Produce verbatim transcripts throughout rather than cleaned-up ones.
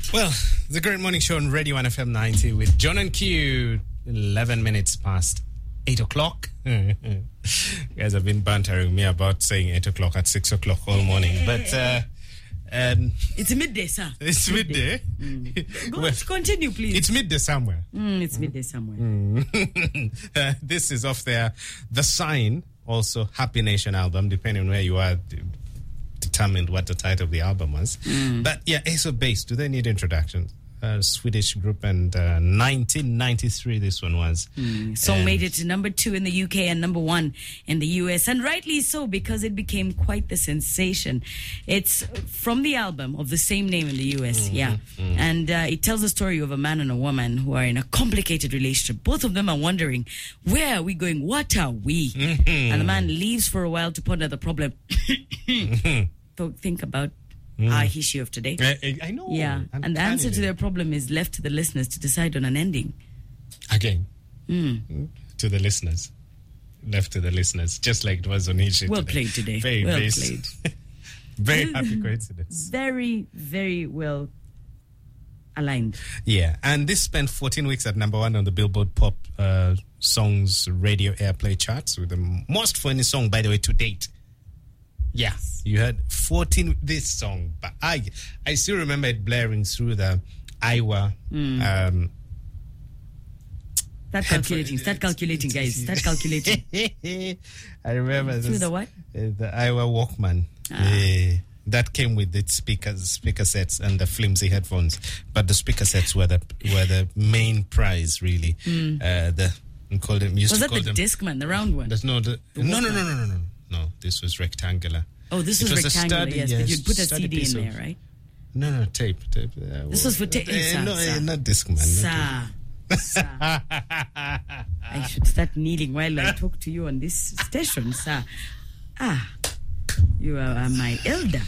Well, the Great Morning Show on Radio one F M ninety with John and Q, eleven minutes past eight o'clock. You guys have been bantering me about saying eight o'clock at six o'clock all morning, but uh, um, it's midday, sir. It's midday. midday. Mm. Go Well, continue, please. It's midday somewhere. Mm, it's midday somewhere. Mm. uh, this is off their The Sign, also Happy Nation album, depending on where you are, d- determined what the title of the album was. Mm. But yeah, Ace of Base, do they need introductions? Uh, Swedish group, and uh, nineteen ninety-three this one was. Mm. Song And made it to number two in the U K and number one in the U S, and rightly so, because it became quite the sensation. It's from the album of the same name in the U S, mm-hmm. yeah. Mm-hmm. And uh, it tells the story of a man and a woman who are in a complicated relationship. Both of them are wondering, where are we going? What are we? Mm-hmm. And the man leaves for a while to ponder the problem. mm-hmm. So think about Mm. our issue of today. I, I know. Yeah. I'm and the answer to it. their problem is left to the listeners to decide on an ending. Again. Mm. To the listeners. Left to the listeners. Just like it was on issue well today. Played today. Very, well very, played. Very happy coincidence. Very, very well aligned. Yeah. And this spent fourteen weeks at number one on the Billboard Pop uh, Songs Radio Airplay charts, with the most funny song, by the way, to date. Yeah, you heard fourteen this song, but I I still remember it blaring through the Iowa. Mm. Um, start calculating, start calculating, guys. Start calculating. I remember through this, the what? Uh, the Iowa Walkman. Ah. Uh, that came with its speakers, speaker sets, and the flimsy headphones. But the speaker sets were the were the main prize, really. Mm. Uh, the we called them. Used Was to that call the them, Discman, the round one? There's no, the, the no, no, no, no, no, no. No, this was rectangular. Oh, this it was, was rectangular, study, yes, yes, but you'd put a study C D in there, of, right? No, no, tape. tape uh, this was for tape. Uh, no, sir. Uh, not Discman. Sir. Sir. I should start kneeling while I talk to you on this station, sir. Ah, you are uh, my elder.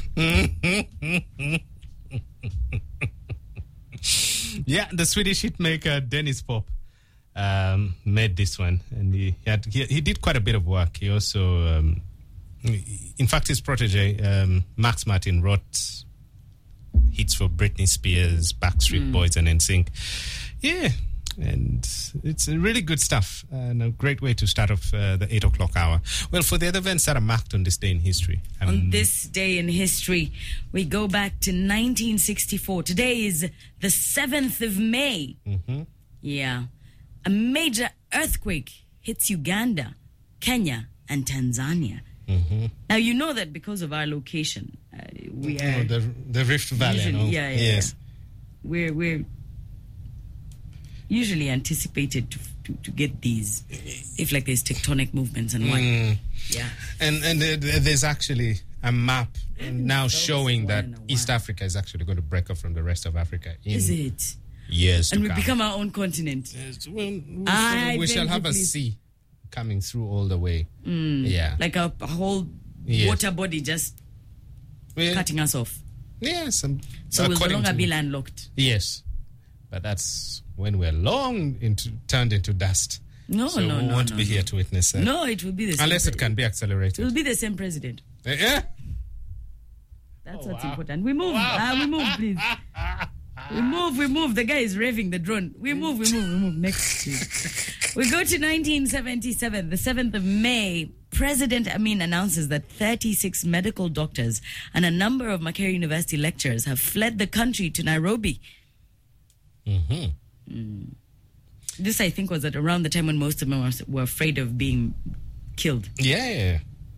Yeah, the Swedish hitmaker Dennis Pop um, made this one, and he had he, he did quite a bit of work. He also, um, in fact, his protege um, Max Martin wrote hits for Britney Spears, Backstreet mm. Boys, and N Sync. Yeah, and it's really good stuff, and a great way to start off uh, the eight o'clock hour. Well, for the other events that are marked on this day in history. Um, on this day in history, we go back to nineteen sixty-four. Today is the seventh of May. Mm-hmm. Yeah. A major earthquake hits Uganda, Kenya, and Tanzania. Mm-hmm. Now, you know that because of our location, uh, we are... Oh, the, the Rift Valley. Usually, no? yeah, yeah, yes. Yeah. We're, we're usually anticipated to, to, to get these, if like there's tectonic movements and what. Mm. Yeah. And, and uh, there's actually a map now showing that East Africa is actually going to break off from the rest of Africa. In is it? Years and to we come. become our own continent. Yes, well, we, I we shall have a please. sea coming through all the way. Mm, yeah. Like a, a whole yes. water body just well, cutting us off. Yes. And so we'll no longer to, be landlocked. Yes. But that's when we're long into turned into dust. No, so no, we no. won't no, be no. here to witness that. No, it will be the same. Unless pre- it can be accelerated. It will be the same president. Uh, yeah. That's oh, what's wow. important. We move. Wow. Uh, we move, please. We move, we move. The guy is revving the drone. We move, we move, we move. Next, please. We go to nineteen seventy-seven, the seventh of May. President Amin announces that thirty-six medical doctors and a number of Makerere University lecturers have fled the country to Nairobi. Mm-hmm. Mm. This, I think, was at around the time when most of them were, were afraid of being killed. Yeah, yeah.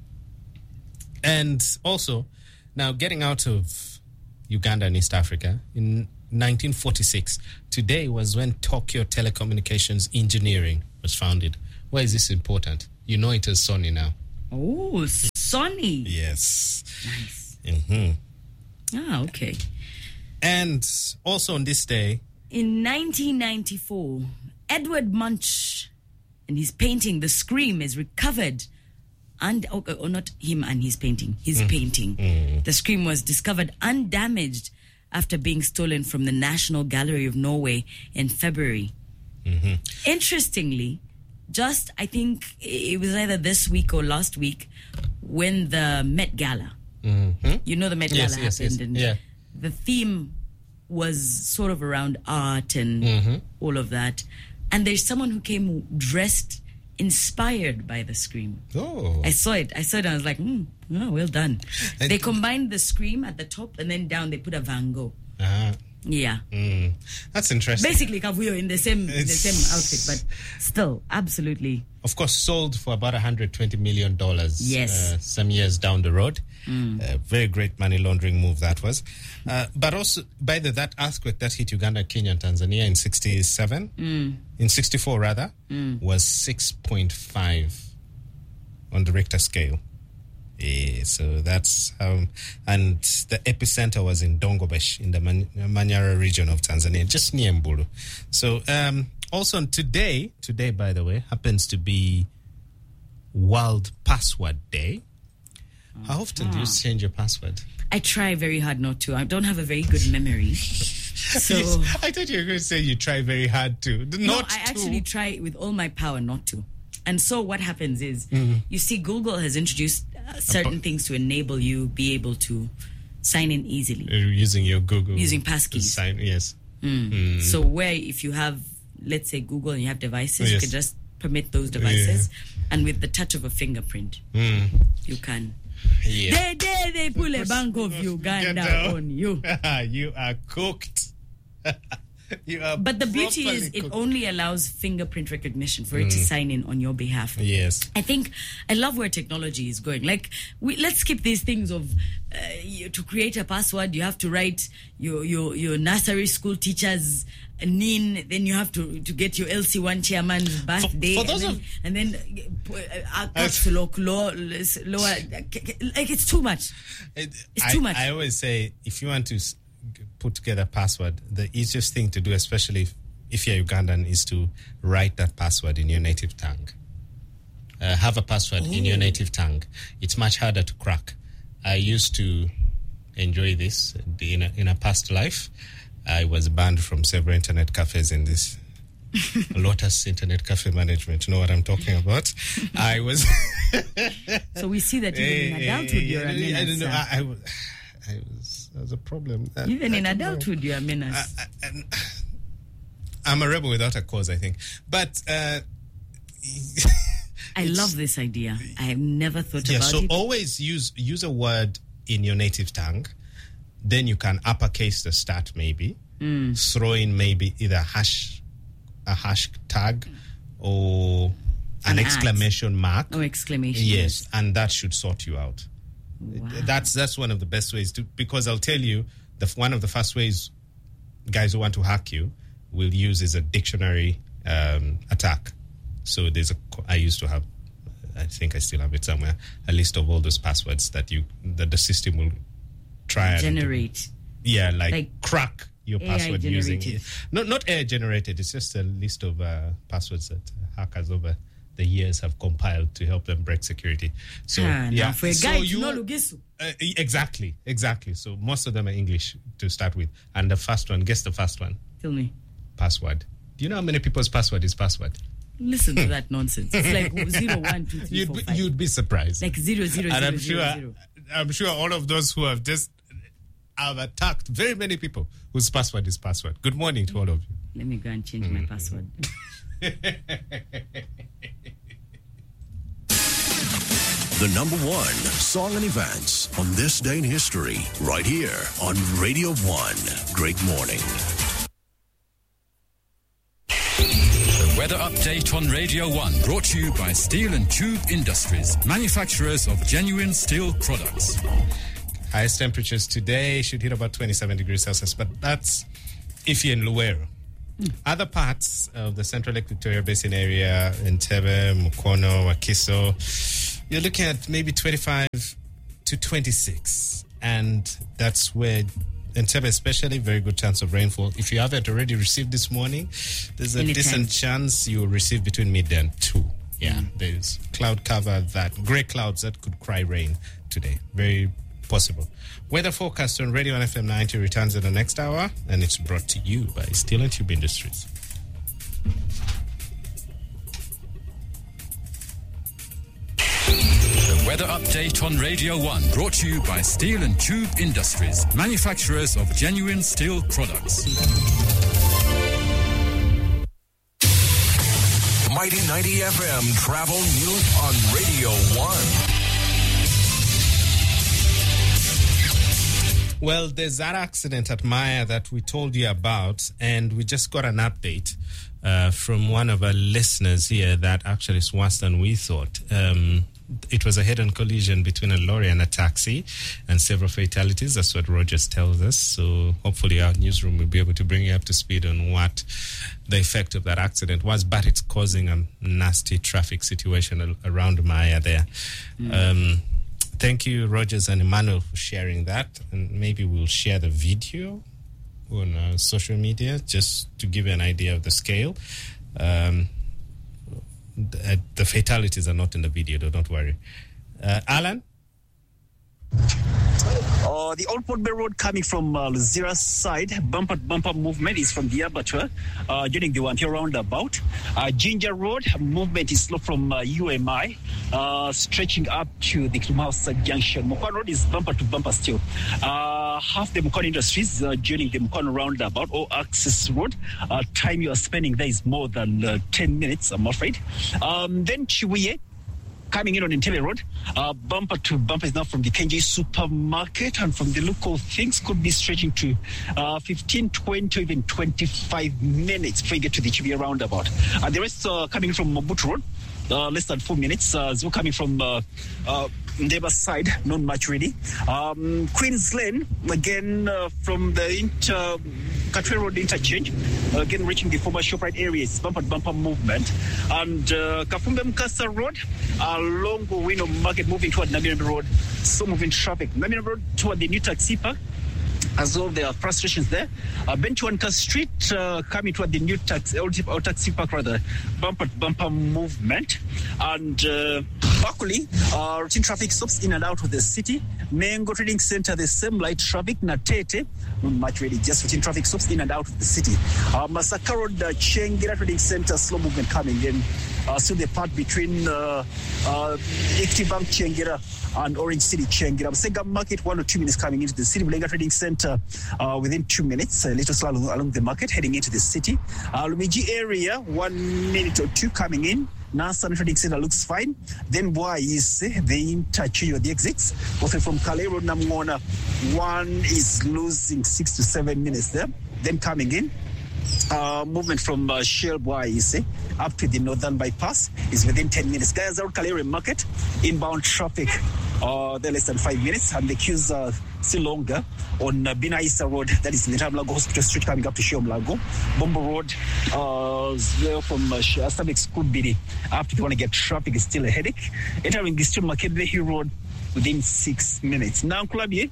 And also, now getting out of Uganda and East Africa, in nineteen forty-six, today was when Tokyo Telecommunications Engineering was founded. Why is this important? You know it as Sony now. Oh, Sony. Yes. Nice. Mm-hmm. Ah, okay. And also on this day, in nineteen ninety-four, Edward Munch and his painting, The Scream, is recovered. And, or, or not him and his painting, his mm. painting. Mm. The Scream was discovered undamaged after being stolen from the National Gallery of Norway in February. Mm-hmm. Interestingly, just, I think it was either this week or last week, when the Met Gala, mm-hmm. you know the Met yes, Gala yes, happened, yes. and yeah. the theme was sort of around art and Mm-hmm. all of that. And there's someone who came dressed, inspired by the Scream. Oh. I saw it. I saw it and I was like, hmm, oh, well done. And- they combined the Scream at the top and then down they put a Van Gogh. Uh-huh. Yeah. Mm. That's interesting. Basically, Kavuyo in the same in the It's- same outfit, but still, absolutely. Of course, sold for about one hundred twenty million dollars Yes. uh, some years down the road. Uh, very great money laundering move that was. Uh, but also, by the that earthquake that hit Uganda, Kenya, and Tanzania in sixty-seven, in sixty-four rather, was six point five on the Richter scale. Yeah, so that's um, and the epicenter was in Dongobesh in the Man- Manyara region of Tanzania, just near Mbulu. So um, also on today, today by the way, happens to be World Password Day. How often do you change your password? I try very hard not to. I don't have a very good memory. So Yes, I thought you were going to say you try very hard to. Not no, I to. actually try with all my power not to. And so what happens is, Mm-hmm. you see, Google has introduced uh, certain things to enable you be able to sign in easily. Uh, using your Google. Using to passkeys. Sign, yes. So where if you have, let's say, Google and you have devices, you Yes. can just permit those devices, and with the touch of a fingerprint, Mm. you can. Yeah. They, they, they pull a Bank of Uganda on you. You are cooked. You are But the beauty is, properly it cooked. only allows fingerprint recognition for it to sign in on your behalf. Yes. I think I love where technology is going. Like, we, let's skip these things of uh, you, to create a password, you have to write your your, your nursery school teacher's name, then you have to, to get your L C one chairman's birthday, for those and, of- then, and then uh, caps lock, lower, lower, like it's too much. It- It's I, too much. I always say, if you want to s- g- put together a password, the easiest thing to do, especially if, if you're Ugandan, is to write that password in your native tongue. Uh, have a password in your native tongue. It's much harder to crack. I used to enjoy this in a, in a past life. I was banned from several internet cafes in this. Lotus Internet Cafe Management, you know what I'm talking about? I was. So we see that even in Eh, adulthood, you're a I don't menace. know. uh, I, I, was, I was. That was a problem. I- Even I in don't know. adulthood, you're a menace. I- I- I'm a rebel without a cause, I think. But uh, I love this idea. I have never thought yeah, about so it. always use use a word in your native tongue. Then you can uppercase the start, maybe throw in maybe either hash, a hash tag, or an, An at. exclamation mark. Oh, exclamation. Yes, and that should sort you out. Wow. That's that's one of the best ways to, because I'll tell you, the one of the first ways guys who want to hack you will use is a dictionary um, attack. So there's a co- I used to have, I think I still have it somewhere, a list of all those passwords that you that the system will try and Generate. yeah, like, Like crack your A I password using generated. not not A I generated. It's just a list of uh, passwords that hackers over the years have compiled to help them break security. So Ah, now yeah, for a so guy to you know Lugisu. uh, e- exactly, exactly. So most of them are English to start with, and the first one, guess the first one, Tell me. password. Do you know how many people's password is password? Listen to that nonsense. It's like zero, one, two, three, You'd four, be, five. you'd be surprised. Like zero, zero, and zero, I'm zero, sure, zero. I'm sure all of those who have just have attacked very many people whose password is password. Good morning to all of you. Let me go and change my password. The number one song and events on this day in history, right here on Radio One. Great morning. The weather update on Radio one, brought to you by Steel and Tube Industries, manufacturers of genuine steel products. Highest temperatures today should hit about twenty-seven degrees Celsius, but that's if you're in Luweero. Other parts of the Central Lake Victoria Basin area, Entebbe, Mukono, Wakiso, you're looking at maybe twenty-five to twenty-six. And that's where Entebbe especially, very good chance of rainfall. If you haven't already received this morning, there's a Anytime. decent chance you'll receive between midday and two. Yeah, there's cloud cover, that grey clouds that could cry rain today. Very possible. Weather forecast on Radio one F M ninety returns in the next hour, and it's brought to you by Steel and Tube Industries. The weather update update on Radio one, brought to you by Steel and Tube Industries, manufacturers of genuine steel products. Mighty ninety F M travel news on Radio one. Well, there's that accident at Maya that we told you about, and we just got an update uh, from one of our listeners here that actually is worse than we thought. Um, it was a head-on collision between a lorry and a taxi, and several fatalities. That's what Rogers tells us. So hopefully our newsroom will be able to bring you up to speed on what the effect of that accident was, but it's causing a nasty traffic situation around Maya there. Mm. Um, thank you, Rogers and Emmanuel, for sharing that. And maybe we'll share the video on uh, social media just to give you an idea of the scale. Um, the, uh, the fatalities are not in the video, though, don't worry. Uh, Alan? Uh, the Old Port Bay Road coming from uh, Luzira side, bumper bumper movement is from the abattoir uh, during the Wantio roundabout. Uh, Ginger Road movement is slow from uh, U M I, uh, stretching up to the Kumausa Junction. Mukwan Road is bumper to bumper still. Uh, half the Mukwan Industries uh, during the Mukwan roundabout or access road. Uh, time you are spending there is more than uh, ten minutes, I'm afraid. Um, then Chiwiye, coming in on Entebbe Road, uh, bumper to bumper is now from the Kenji supermarket, and from the look of things could be stretching to uh, fifteen, twenty, even twenty-five minutes before you get to the Chibiya roundabout. And the rest uh, coming from Mobutu Road, uh, less than four minutes. Uh, so coming from uh, uh, Ndeba side, not much really. Um, Queens Lane, again uh, from the inter Katwe Road interchange, again reaching the former ShopRite area, it's bumper bumper movement. And uh, Kafumbe Mkasa Road, along Wino Market, moving toward Namirembe Road, so moving traffic. Namirembe Road toward the new taxi park, as well there are frustrations there. Uh, Benchuanka Street, uh, coming toward the new taxi, old taxi park rather, bumper bumper movement. And uh, Bakuli, uh, routine traffic stops in and out of the city. Mengo Trading Center, the same light traffic. Natete, not much really, just routine traffic stops in and out of the city. Uh, Masaka Road, uh, Chengira Trading Center, slow movement coming in. Uh, so the part between uh, uh, Equity Bank Chengira and Orange City Chengira. Sega Market, one or two minutes coming into the city. Bulenga Trading Center uh, within two minutes, a little slow along, along the market, heading into the city. Uh, Lumiji area, one minute or two coming in. Nasan Trading Center looks fine. Then why is the interchange or the exits? Also from Kalero Namona, one is losing six to seven minutes there. Then coming in. Uh, movement from uh, Shell Boise up to the northern bypass is within ten minutes. Guys, out Kalere Market, inbound traffic, uh, they're less than five minutes, and the queues are still longer on uh, Binaisa Road, that is Netamlago Hospital Street, coming up to Shiomlago. Bombo Road, uh, from uh, Sabex Kubiri up to the one to get traffic is still a headache. Entering the Still Makebe Road within six minutes. Now, Kulabi,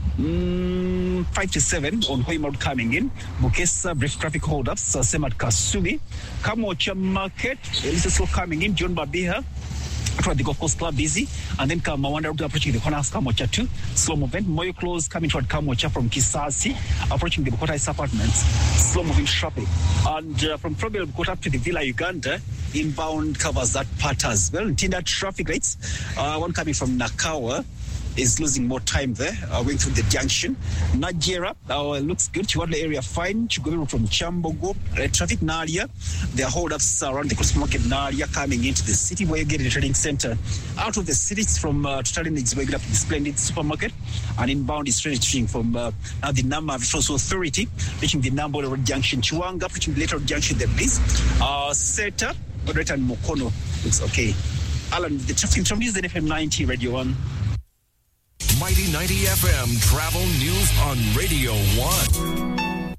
Mm, five to seven on Hoymard coming in. Bukesa, brief traffic holdups. Uh, same at Kasubi. Kamocha Market, a little slow coming in. John Babiha, toward the Golf Coast Club, busy. And then Kamawanda Road approaching the corner of Kamocha two. Slow movement. Moyo Close coming toward Kamocha from Kisasi, approaching the Bukota apartments. Slow moving traffic. And uh, from Probel Bukota up to the Villa Uganda, inbound covers that part as well. Tinda traffic rates. Uh, one coming from Nakawa is losing more time there, uh, going through the junction. Najera, uh, looks good. Chiwadla area fine. Chuguru from Chambogo. Uh, traffic Naria. There are hold-ups around the Christmas market Naria coming into the city where you get a trading center. Out of the city, it's from uh, Totalin, it's going up to the Splendid supermarket. And inbound is reaching from uh, now the Nama Resource Authority, reaching the Nambo Road Junction. Chiwanga, reaching the later junction there, please. Uh, Seta, Odreta and Mokono. Looks okay. Alan, the traffic from is N F M ninety Radio one. Mighty ninety F M travel news on Radio one.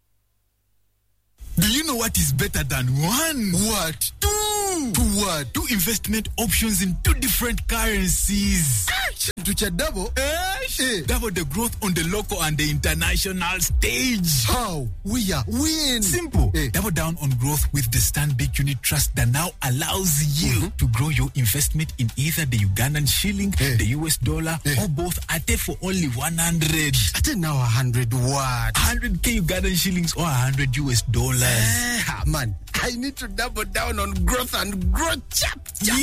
Do you know what is better than one? What? Two! Two what? Two investment options in two different currencies. Ah, to double. Eh? cash. Eh. Double the growth on the local and the international stage. How? We are win. Simple. Eh. Double down on growth with the Stanbic Unit Trust that now allows you mm-hmm. to grow your investment in either the Ugandan shilling, eh. the U S dollar, eh. or both at it for only one hundred. At it now one hundred what? one hundred K Ugandan shillings or one hundred U S dollars. Eh, man, I need to double down on growth and growth. Chap, chap.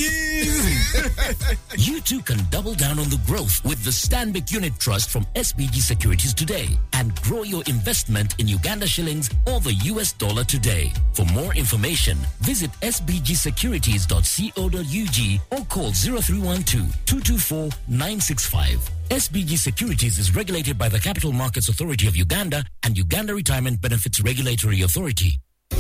Yeah. You too can double down on the growth with the Stanbic Unit Trust from S B G Securities today and grow your investment in Uganda shillings or the U S dollar today. For more information, visit s b g securities dot co dot u g or call zero three one two, two two four, nine six five. S B G Securities is regulated by the Capital Markets Authority of Uganda and Uganda Retirement Benefits Regulatory Authority.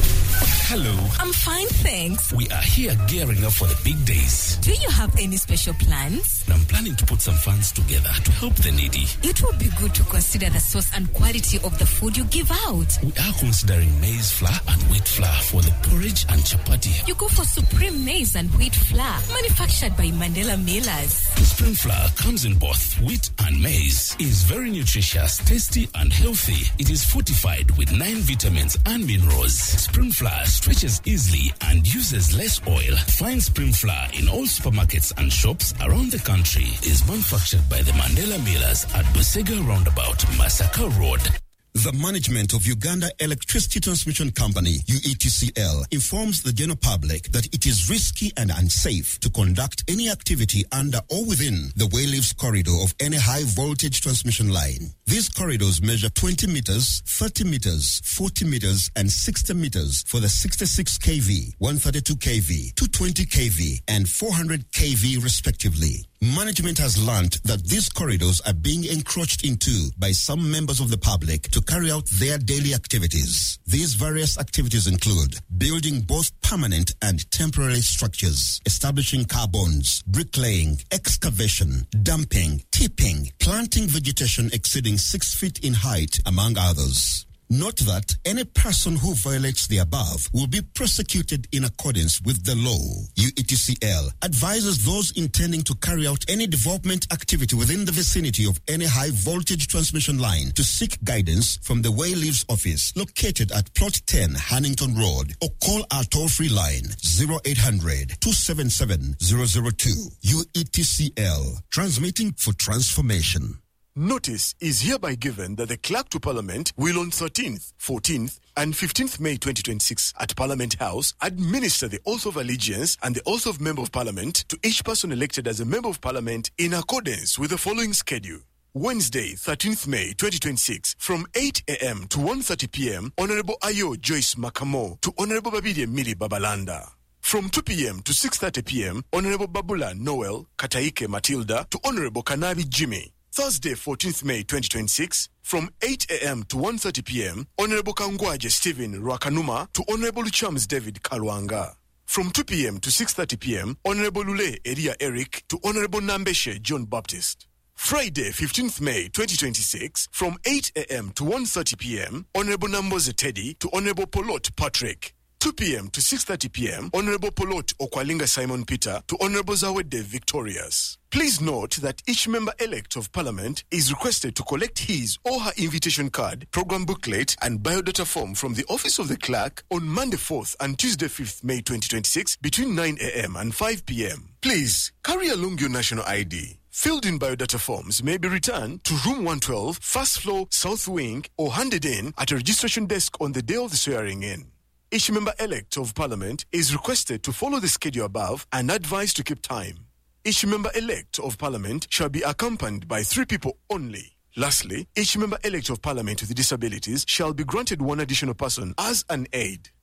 Hello. I'm fine, thanks. We are here gearing up for the big days. Do you have any special plans? I'm planning to put some funds together to help the needy. It would be good to consider the source and quality of the food you give out. We are considering maize flour and wheat flour for the porridge and chapati. You go for Supreme Maize and Wheat Flour, manufactured by Mandela Millers. The Supreme Flour comes in both wheat and maize. It is very nutritious, tasty and healthy. It is fortified with nine vitamins and minerals. Supreme Flour stretches easily and uses less oil. Find Supreme Flour in all supermarkets and shops around the country. It is manufactured by the Mandela Millers at Busega Roundabout, Masaka Road. The management of Uganda Electricity Transmission Company, U E T C L, informs the general public that it is risky and unsafe to conduct any activity under or within the Wayleaves corridor of any high voltage transmission line. These corridors measure twenty meters, thirty meters, forty meters, and sixty meters for the sixty-six kilovolt, one thirty-two kilovolt, two twenty kilovolt, and four hundred kilovolt respectively. Management has learned that these corridors are being encroached into by some members of the public to carry out their daily activities. These various activities include building both permanent and temporary structures, establishing car bonds, bricklaying, excavation, dumping, tipping, planting vegetation exceeding six feet in height, among others. Note that any person who violates the above will be prosecuted in accordance with the law. U E T C L advises those intending to carry out any development activity within the vicinity of any high voltage transmission line to seek guidance from the Wayleaves office located at Plot ten, Hannington Road, or call our toll-free line zero eight hundred, two seven seven, zero zero two. U E T C L, transmitting for transformation. Notice is hereby given that the Clerk to Parliament will on thirteenth, fourteenth, and fifteenth May twenty twenty-six at Parliament House administer the oath of allegiance and the oath of Member of Parliament to each person elected as a Member of Parliament in accordance with the following schedule. Wednesday, thirteenth May twenty twenty-six, from eight a.m. to one thirty p.m, Honorable Ayo Joyce Makamo to Honorable Babide Mili Babalanda. From two p.m. to six thirty p.m, Honorable Babula Noel Kataike Matilda to Honorable Kanabi Jimmy. Thursday, fourteenth May twenty twenty-six, from eight a.m. to one thirty p.m, Honorable Kangwaje Stephen Rwakanuma to Honorable Chams David Kalwanga. From two p.m. to six thirty p.m, Honorable Lule Eria Eric to Honorable Nambeshe John Baptist. Friday, fifteenth May twenty twenty-six, from eight a.m. to one thirty p.m, Honorable Namboze Teddy to Honorable Polot Patrick. two p.m. to six thirty p.m, Honorable Polot Okwalinga Simon Peter to Honorable Zawede Victorious. Please note that each member-elect of Parliament is requested to collect his or her invitation card, program booklet, and biodata form from the Office of the Clerk on Monday fourth and Tuesday fifth May twenty twenty-six between nine a.m. and five p.m. Please carry along your national I D. Filled-in biodata forms may be returned to Room one twelve, First Floor, South Wing, or handed in at a registration desk on the day of the swearing-in. Each member-elect of Parliament is requested to follow the schedule above and advised to keep time. Each member-elect of Parliament shall be accompanied by three people only. Lastly, each member-elect of Parliament with disabilities shall be granted one additional person as an aide.